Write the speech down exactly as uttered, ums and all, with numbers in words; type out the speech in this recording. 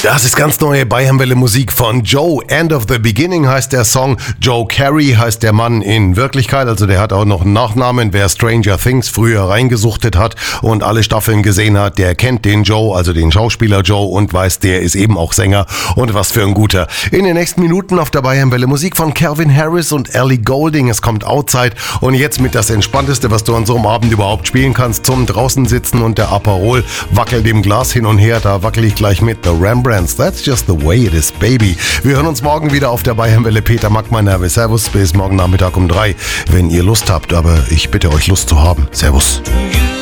Das ist ganz neue Bayernwelle Musik von Joe. End of the Beginning heißt der Song. Joe Carey heißt der Mann in Wirklichkeit. Also der hat auch noch einen Nachnamen. Wer Stranger Things früher reingesuchtet hat und alle Staffeln gesehen hat, der kennt den Joe, also den Schauspieler Joe, und weiß, der ist eben auch Sänger. Und was für ein guter. In den nächsten Minuten auf der Bayernwelle Musik von Calvin Harris und Ellie Goulding. Es kommt Outside. Und jetzt mit das Entspannteste, was du an so einem Abend überhaupt spielen kannst, zum draußen sitzen und der Aperol wackelt im Glas hin und her. Da wackel ich gleich mit. The Rembrandt. That's just the way it is, baby. Wir hören uns morgen wieder auf der Bayernwelle. Peter Mack, mein Name. Servus, bis morgen Nachmittag um drei, wenn ihr Lust habt. Aber ich bitte euch, Lust zu haben. Servus.